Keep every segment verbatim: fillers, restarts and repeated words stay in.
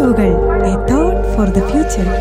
പടവുകൾ, a thought for the future.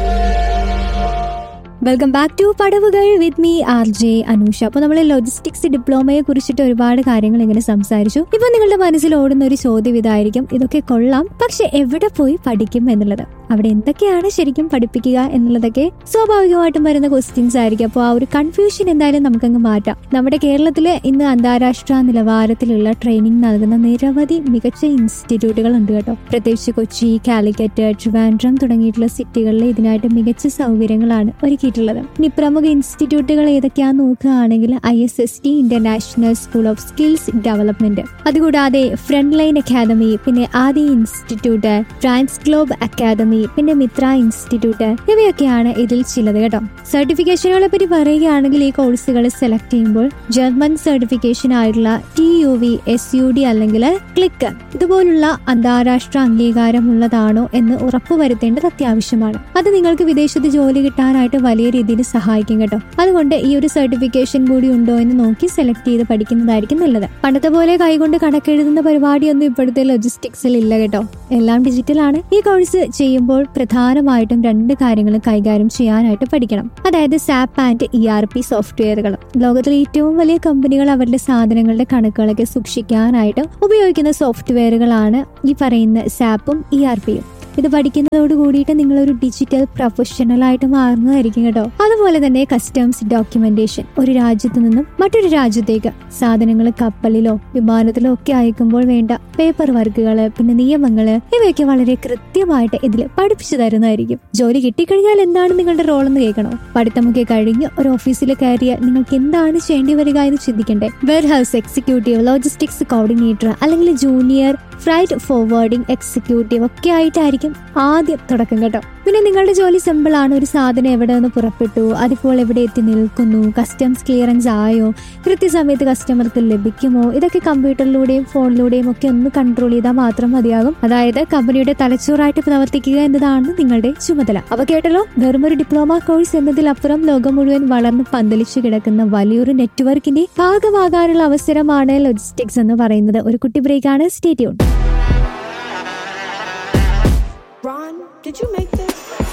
Welcome back to പടവുകൾ with me R J Anusha. അപ്പൊ നമ്മൾ ലോജിസ്റ്റിക്സ് ഡിപ്ലോമയെ കുറിച്ചിട്ട് ഒരുപാട് കാര്യങ്ങൾ ഇങ്ങനെ സംസാരിച്ചു. ഇപ്പൊ നിങ്ങളുടെ മനസ്സിൽ ഓടുന്ന ഒരു ചോദ്യം ഇതായിരിക്കും, ഇതൊക്കെ കൊള്ളാം, പക്ഷെ എവിടെ പോയി പഠിക്കും എന്നുള്ളത്. അവിടെ എന്തൊക്കെയാണ് ശരിക്കും പഠിപ്പിക്കുക എന്നുള്ളതൊക്കെ സ്വാഭാവികമായിട്ടും വരുന്ന ക്വസ്റ്റ്യൻസ് ആയിരിക്കും. അപ്പോൾ ആ ഒരു കൺഫ്യൂഷൻ എന്തായാലും നമുക്കങ്ങ് മാറ്റാം. നമ്മുടെ കേരളത്തില് ഇന്ന് അന്താരാഷ്ട്ര നിലവാരത്തിലുള്ള ട്രെയിനിങ് നൽകുന്ന നിരവധി മികച്ച ഇൻസ്റ്റിറ്റ്യൂട്ടുകൾ ഉണ്ട് കേട്ടോ. പ്രത്യേകിച്ച് കൊച്ചി, കാലിക്കറ്റ്, ട്രിവാൻഡ്രം തുടങ്ങിയിട്ടുള്ള സിറ്റികളിൽ ഇതിനായിട്ട് മികച്ച സൗകര്യങ്ങളാണ് ഒരുക്കിയിട്ടുള്ളത്. ഇനി പ്രമുഖ ഇൻസ്റ്റിറ്റ്യൂട്ടുകൾ ഏതൊക്കെയാന്ന് നോക്കുകയാണെങ്കിൽ I S S T international school of skills development, അതുകൂടാതെ ഫ്രണ്ട് ലൈൻ അക്കാദമി, പിന്നെ ആദി ഇൻസ്റ്റിറ്റ്യൂട്ട്, ട്രാൻസ് ഗ്ലോബ് അക്കാദമി, പിന്നെ മിത്ര ഇൻസ്റ്റിറ്റ്യൂട്ട്, ഇവയൊക്കെയാണ് ഇതിൽ ചിലത് കേട്ടോ. സർട്ടിഫിക്കേഷനുകളെ പറ്റി പറയുകയാണെങ്കിൽ ഈ കോഴ്സുകൾ സെലക്ട് ചെയ്യുമ്പോൾ ജർമ്മൻ സർട്ടിഫിക്കേഷൻ ആയിട്ടുള്ള T U V, S U D അല്ലെങ്കിൽ ക്ലിക്ക് ഇതുപോലുള്ള അന്താരാഷ്ട്ര അംഗീകാരമുള്ളതാണോ എന്ന് ഉറപ്പുവരുത്തേണ്ടത് അത്യാവശ്യമാണ്. അത് നിങ്ങൾക്ക് വിദേശത്ത് ജോലി കിട്ടാനായിട്ട് വലിയ രീതിയിൽ സഹായിക്കും കേട്ടോ. അതുകൊണ്ട് ഈ ഒരു സർട്ടിഫിക്കേഷൻ കൂടി ഉണ്ടോ എന്ന് നോക്കി സെലക്ട് ചെയ്ത് പഠിക്കുന്നതായിരിക്കും നല്ലത്. പണ്ടത്തെ പോലെ കൈകൊണ്ട് കണക്കെഴുതുന്ന പരിപാടിയൊന്നും ഇപ്പോഴത്തെ ലോജിസ്റ്റിക്സിൽ ഇല്ല കേട്ടോ. എല്ലാം ഡിജിറ്റലാണ്. ഈ കോഴ്സ് ചെയ്യുമ്പോൾ പ്രധാനമായിട്ടും രണ്ട് കാര്യങ്ങൾ കൈകാര്യം ചെയ്യാനായിട്ട് പഠിക്കണം. അതായത് sap and E R P സോഫ്റ്റ്വെയറുകൾ. ലോകത്തിലെ ഏറ്റവും വലിയ കമ്പനികൾ അവരുടെ സാധനങ്ങളുടെ കണക്കുകളൊക്കെ സൂക്ഷിക്കാനായിട്ട് ഉപയോഗിക്കുന്ന സോഫ്റ്റ്വെയറുകളാണ് ഈ പറയുന്ന സാപ്പും ഇ ആർ പിയും. ഇത് പഠിക്കുന്നതോട് കൂടിയിട്ട് നിങ്ങളൊരു ഡിജിറ്റൽ പ്രൊഫഷണൽ ആയിട്ട് മാറുന്നതായിരിക്കും കേട്ടോ. അതുപോലെ തന്നെ കസ്റ്റംസ് ഡോക്യുമെന്റേഷൻ. ഒരു രാജ്യത്ത് നിന്നും മറ്റൊരു രാജ്യത്തേക്ക് സാധനങ്ങൾ കപ്പലിലോ വിമാനത്തിലോ ഒക്കെ അയക്കുമ്പോൾ വേണ്ട പേപ്പർ വർക്കുകള്, പിന്നെ നിയമങ്ങള്, ഇവയൊക്കെ വളരെ കൃത്യമായിട്ട് ഇതിൽ പഠിപ്പിച്ചു തരുന്നതായിരിക്കും. ജോലി കിട്ടിക്കഴിഞ്ഞാൽ എന്താണ് നിങ്ങളുടെ റോൾ എന്ന് കേൾക്കണോ? പഠിത്തമൊക്കെ കഴിഞ്ഞ് ഒരു ഓഫീസിൽ കയറിയാൽ നിങ്ങൾക്ക് എന്താണ് ചെയ്യേണ്ടി വരിക എന്ന് ചിന്തിക്കണ്ടേ? Wear house executive, logistics coordinator, അല്ലെങ്കിൽ ജൂനിയർ ഫ്രൈറ്റ് ഫോർവേഡിംഗ് എക്സിക്യൂട്ടീവ് ഒക്കെ ആയിട്ടായിരിക്കും ആദ്യം തുടക്കം കേട്ടോ. പിന്നെ നിങ്ങളുടെ ജോലി സിമ്പിൾ ആണ്. ഒരു സാധനം എവിടെ നിന്ന് പുറപ്പെട്ടു, അതിപ്പോൾ എവിടെ എത്തി നിൽക്കുന്നു, കസ്റ്റംസ് ക്ലിയറൻസ് ആയോ, കൃത്യസമയത്ത് കസ്റ്റമർക്ക് ലഭിക്കുമോ, ഇതൊക്കെ കമ്പ്യൂട്ടറിലൂടെയും ഫോണിലൂടെയും ഒക്കെ ഒന്ന് കൺട്രോൾ ചെയ്താൽ മാത്രം മതിയാകും. അതായത് കമ്പനിയുടെ തലച്ചോറായിട്ട് പ്രവർത്തിക്കുക എന്നതാണ് നിങ്ങളുടെ ചുമതല. അപ്പൊ കേട്ടല്ലോ, വെറും ഒരു ഡിപ്ലോമ കോഴ്സ് എന്നതിലപ്പുറം ലോകം മുഴുവൻ വളർന്ന് പന്തലിച്ചു കിടക്കുന്ന വലിയൊരു നെറ്റ്വർക്കിന്റെ ഭാഗമാകാനുള്ള അവസരമാണ് ലോജിസ്റ്റിക്സ് എന്ന് പറയുന്നത്. ഒരു കുട്ടി ബ്രേക്കാണ്. Stay tune. Ron, did you make this?